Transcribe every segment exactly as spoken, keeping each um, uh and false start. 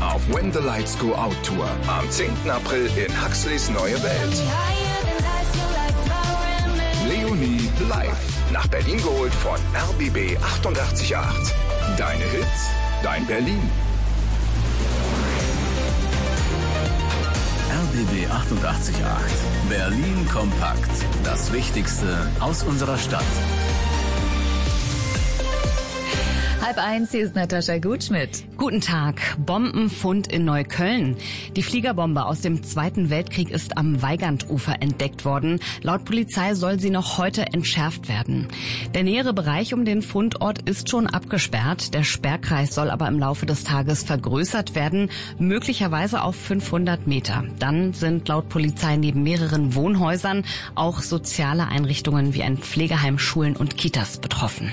auf When the Lights Go Out Tour am zehnten April in Huxleys Neue Welt. Leonie live, nach Berlin geholt von R B B achtundachtzig Komma acht. Deine Hits, dein Berlin. R B B achtundachtzig Komma acht. Berlin kompakt. Das Wichtigste aus unserer Stadt. Halb eins, hier ist Natascha Gutschmidt. Guten Tag. Bombenfund in Neukölln. Die Fliegerbombe aus dem Zweiten Weltkrieg ist am Weigandufer entdeckt worden. Laut Polizei soll sie noch heute entschärft werden. Der nähere Bereich um den Fundort ist schon abgesperrt. Der Sperrkreis soll aber im Laufe des Tages vergrößert werden, möglicherweise auf fünfhundert Meter. Dann sind laut Polizei neben mehreren Wohnhäusern auch soziale Einrichtungen wie ein Pflegeheim, Schulen und Kitas betroffen.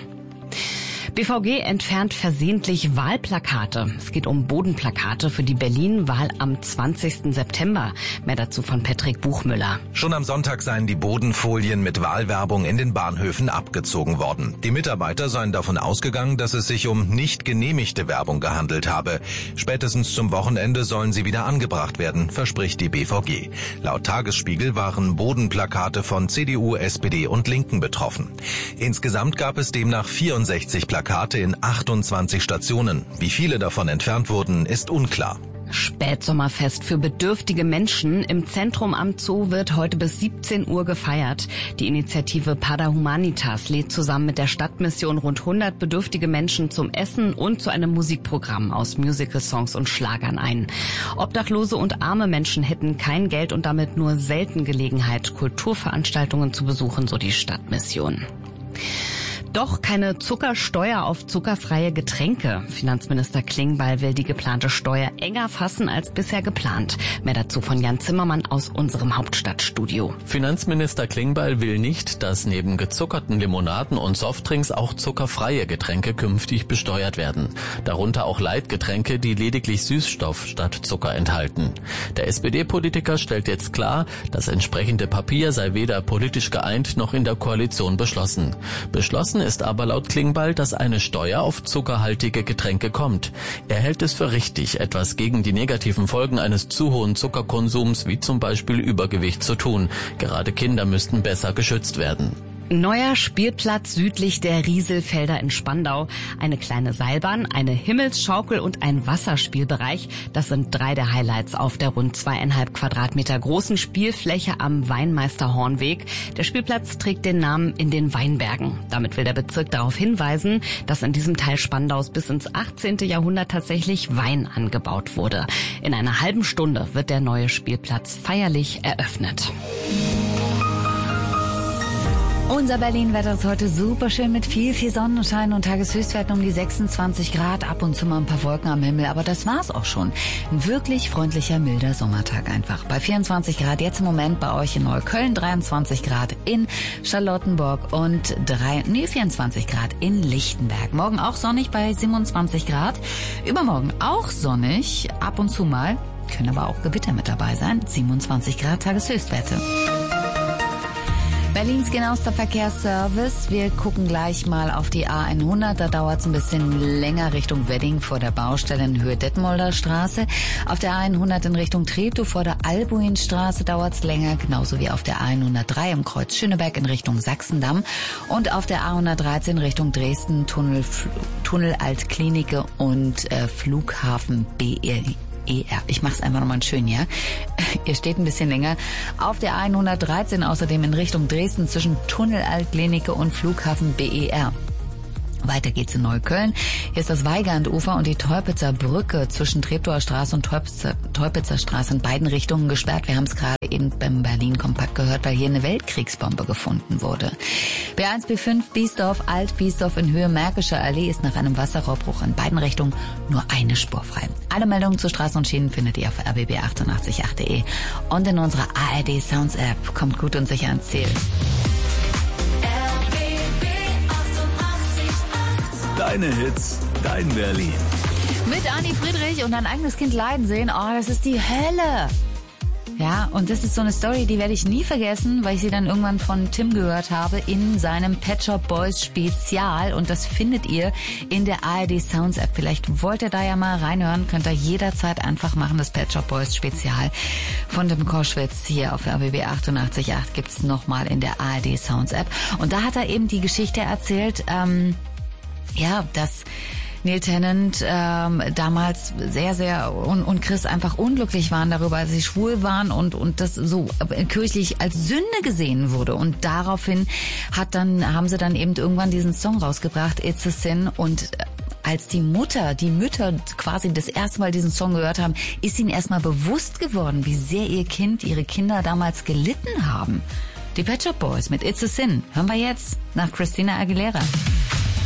B V G entfernt versehentlich Wahlplakate. Es geht um Bodenplakate für die Berlin-Wahl am zwanzigsten September. Mehr dazu von Patrick Buchmüller. Schon am Sonntag seien die Bodenfolien mit Wahlwerbung in den Bahnhöfen abgezogen worden. Die Mitarbeiter seien davon ausgegangen, dass es sich um nicht genehmigte Werbung gehandelt habe. Spätestens zum Wochenende sollen sie wieder angebracht werden, verspricht die B V G. Laut Tagesspiegel waren Bodenplakate von C D U, S P D und Linken betroffen. Insgesamt gab es demnach vierundsechzig Plakate in achtundzwanzig Stationen. Wie viele davon entfernt wurden, ist unklar. Spätsommerfest für bedürftige Menschen. Im Zentrum am Zoo wird heute bis siebzehn Uhr gefeiert. Die Initiative Pada Humanitas lädt zusammen mit der Stadtmission rund hundert bedürftige Menschen zum Essen und zu einem Musikprogramm aus Musical-Songs und Schlagern ein. Obdachlose und arme Menschen hätten kein Geld und damit nur selten Gelegenheit, Kulturveranstaltungen zu besuchen, so die Stadtmission. Doch keine Zuckersteuer auf zuckerfreie Getränke. Finanzminister Klingbeil will die geplante Steuer enger fassen als bisher geplant. Mehr dazu von Jan Zimmermann aus unserem Hauptstadtstudio. Finanzminister Klingbeil will nicht, dass neben gezuckerten Limonaden und Softdrinks auch zuckerfreie Getränke künftig besteuert werden. Darunter auch Leitgetränke, die lediglich Süßstoff statt Zucker enthalten. Der S P D-Politiker stellt jetzt klar, das entsprechende Papier sei weder politisch geeint noch in der Koalition beschlossen. Beschlossen ist aber laut Klingbeil, dass eine Steuer auf zuckerhaltige Getränke kommt. Er hält es für richtig, etwas gegen die negativen Folgen eines zu hohen Zuckerkonsums wie zum Beispiel Übergewicht zu tun. Gerade Kinder müssten besser geschützt werden. Neuer Spielplatz südlich der Rieselfelder in Spandau. Eine kleine Seilbahn, eine Himmelsschaukel und ein Wasserspielbereich. Das sind drei der Highlights auf der rund zweieinhalb Quadratmeter großen Spielfläche am Weinmeister-Hornweg. Der Spielplatz trägt den Namen In den Weinbergen. Damit will der Bezirk darauf hinweisen, dass in diesem Teil Spandaus bis ins achtzehnten Jahrhundert tatsächlich Wein angebaut wurde. In einer halben Stunde wird der neue Spielplatz feierlich eröffnet. Unser Berlin-Wetter ist heute super schön mit viel, viel Sonnenschein und Tageshöchstwerten um die sechsundzwanzig Grad. Ab und zu mal ein paar Wolken am Himmel, aber das war's auch schon. Ein wirklich freundlicher, milder Sommertag einfach. Bei vierundzwanzig Grad jetzt im Moment bei euch in Neukölln, dreiundzwanzig Grad in Charlottenburg und drei, nee, vierundzwanzig Grad in Lichtenberg. Morgen auch sonnig bei siebenundzwanzig Grad. Übermorgen auch sonnig, ab und zu mal. Können aber auch Gewitter mit dabei sein. siebenundzwanzig Grad Tageshöchstwerte. Berlins genauester Verkehrsservice. Wir gucken gleich mal auf die A hundert. Da dauert es ein bisschen länger Richtung Wedding vor der Baustelle in Höhe Detmolder Straße. Auf der A hundert in Richtung Treptow vor der Albuinstraße dauert es länger. Genauso wie auf der A hundertdrei im Kreuz Schöneberg in Richtung Sachsendamm. Und auf der A hundertdreizehn Richtung Dresden Tunnel, Tunnel Altklinike und äh, Flughafen B R. E R. Ich mach's einfach nochmal schön, ja? Ihr steht ein bisschen länger. Auf der A hundertdreizehn außerdem in Richtung Dresden zwischen Tunnel Altklinike und Flughafen B E R. Weiter geht's in Neukölln. Hier ist das Weigandufer und die Teupitzer Brücke zwischen Treptower Straße und Teupitzer, Teupitzer Straße in beiden Richtungen gesperrt. Wir haben es gerade eben beim Berlin Kompakt gehört, weil hier eine Weltkriegsbombe gefunden wurde. B eins B fünf Biesdorf, Alt-Biesdorf in Höhe Märkischer Allee ist nach einem Wasserrohrbruch in beiden Richtungen nur eine Spur frei. Alle Meldungen zu Straßen und Schienen findet ihr auf r b b achtundachtzig Punkt acht punkt de und in unserer A R D Sounds App. Kommt gut und sicher ans Ziel. Deine Hits, dein Berlin. Mit Anni Friedrich und ein eigenes Kind leiden sehen, oh, das ist die Hölle. Ja, und das ist so eine Story, die werde ich nie vergessen, weil ich sie dann irgendwann von Tim gehört habe in seinem Pet Shop Boys Spezial. Und das findet ihr in der A R D Sounds App. Vielleicht wollt ihr da ja mal reinhören, könnt ihr jederzeit einfach machen. Das Pet Shop Boys Spezial von Tim Koschwitz hier auf R B B achtundachtzig Komma acht gibt's nochmal in der A R D Sounds App. Und da hat er eben die Geschichte erzählt, ähm, ja, dass Neil Tennant ähm, damals sehr, sehr und, und Chris einfach unglücklich waren darüber, dass sie schwul waren und und das so kirchlich als Sünde gesehen wurde. Und daraufhin hat dann haben sie dann eben irgendwann diesen Song rausgebracht, It's a Sin. Und als die Mutter, die Mütter quasi das erste Mal diesen Song gehört haben, ist ihnen erstmal bewusst geworden, wie sehr ihr Kind, ihre Kinder damals gelitten haben. Die Pet Shop Boys mit It's a Sin hören wir jetzt nach Christina Aguilera.